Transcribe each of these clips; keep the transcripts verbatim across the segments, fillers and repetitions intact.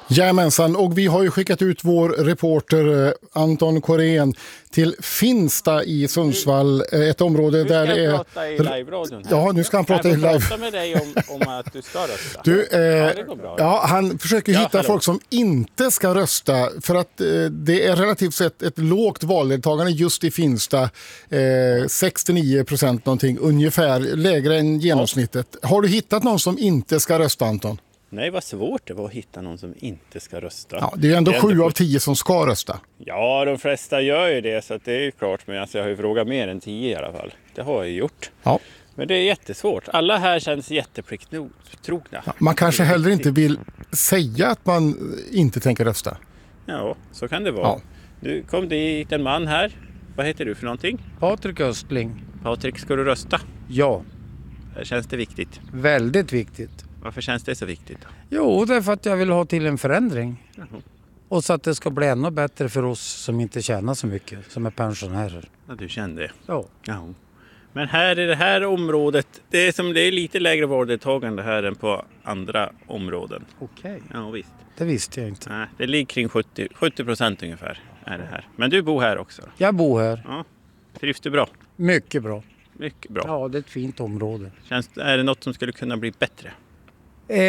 Jajamensan, och vi har ju skickat ut vår reporter Anton Korén till Finsta i Sundsvall, ett område där det är... Nu ska han prata i live-radion här. Ja, nu ska han prata i live. Kan jag få prata med dig om, om att du ska rösta? Du, eh, ja, det går bra. Ja, han försöker Ja, hitta hallå. folk som inte ska rösta för att eh, det är relativt sett ett lågt valdeltagande just i Finsta. Eh, sextionio procent någonting, ungefär lägre än genomsnittet. Har du hittat någon som inte ska rösta, Anton? Nej, vad svårt det var att hitta någon som inte ska rösta. Ja, det är ändå Det är sju ändå- av tio som ska rösta. Ja, de flesta gör ju det, så att det är ju klart. Men alltså, jag har ju frågat mer än tio i alla fall. Det har jag gjort. Ja. Men det är jättesvårt. Alla här känns jätteplikttrogna. Ja, man kanske heller inte vill säga att man inte tänker rösta. Ja, så kan det vara. Ja. Nu kom dit en man här. Vad heter du för någonting? Patrik Östling. Patrik, ska du rösta? Ja, Känns det viktigt? väldigt viktigt. Varför känns det så viktigt? Jo, det är för att jag vill ha till en förändring. Jaha. Och så att det ska bli ännu bättre för oss som inte tjänar så mycket, som är pensionärer. Ja, du kände det. Ja. Ja. Men här i det här området, det är, som, det är lite lägre valdeltagande här än på andra områden. Okej. Ja, visst. Det visste jag inte. Nej, det ligger kring sjuttio procent ungefär är det här. Men du bor här också? Jag bor här. Ja. Trivs du bra? Mycket bra. Mycket bra. Ja, det är ett fint område. Känns, är det något som skulle kunna bli bättre? Eh,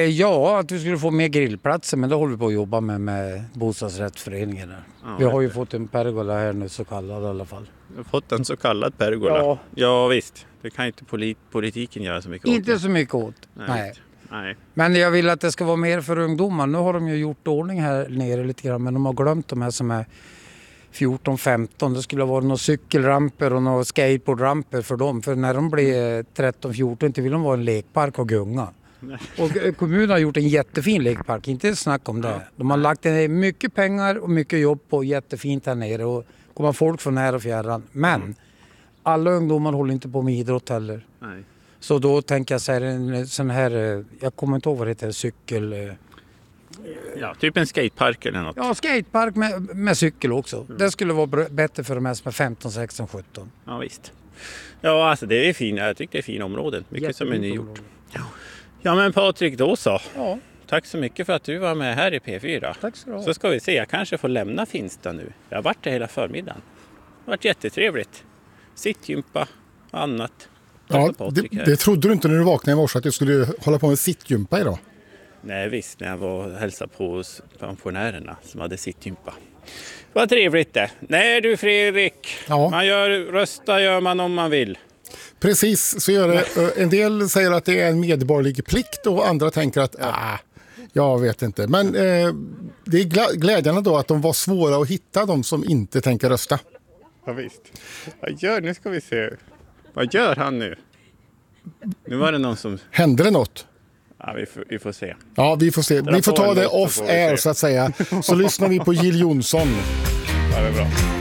ja, att vi skulle få mer grillplatser, men det håller vi på att jobba med med bostadsrättsföreningen. Där. Ja, vi har ju det- fått en pergola här nu, så kallad i alla fall. Du har fått en så kallad pergola. Ja. Ja visst. Det kan inte polit- politiken göra så mycket åt. Inte så mycket åt. Nej. Nej. visst. Nej. Men jag vill att det ska vara mer för ungdomar. Nu har de ju gjort ordning här nere lite grann, men de har glömt de här som är fjorton femton. Det skulle ha varit några cykelramper och några skateboardramper för dem. För när de blir tretton fjorton inte vill de vara en lekpark och gunga. Och eh, kommunen har gjort en jättefin lekpark, inte snack om det. De har lagt ner mycket pengar och mycket jobb på jättefint här nere och kommer folk från här och fjärran. Men alla ungdomar håller inte på med idrott heller. Nej. Så då tänker jag så här, en sån här, eh, jag kommer inte ihåg vad det heter, cykel... eh, Ja, typ en skatepark eller något. Ja, skatepark med, med cykel också. Det skulle vara br- bättre för de här som är femton, sexton, sjutton. Ja visst. Ja, alltså det är fint. Jag tycker det är fina områden. Mycket som är Jättefint nygjort. område. Ja men Patrik, då så. Ja, Tack så mycket för att du var med här i P fyra. tack så du ha. Så ska vi se, jag kanske får lämna Finsta nu. Jag har varit där hela förmiddagen. Det har varit jättetrevligt. Sittgympa och annat. Ja, Träffa det, Patrik här. det trodde du inte när du vaknade i morse att du skulle hålla på med sittgympa idag. Nej visst, när jag var och hälsade på hos pensionärerna som hade sittgympa. Vad trevligt det. Nej du Fredrik, Ja. man gör, rösta gör man om man vill. Precis, så gör det. En del säger att det är en medborgerlig plikt och andra tänker att ah, jag vet inte. Men eh, det är gla- glädjande då att de var svåra att hitta, de som inte tänker rösta. Ja visst. Vad gör, nu ska vi se. Vad gör han nu? Nu var det någon som... Händer det något? Ja, vi får, vi får se. Ja, vi får se. Dra Vi får på en ta det låt så off får vi air se. så att säga. Så lyssnar vi på Jill Johnson. Ja, det är bra.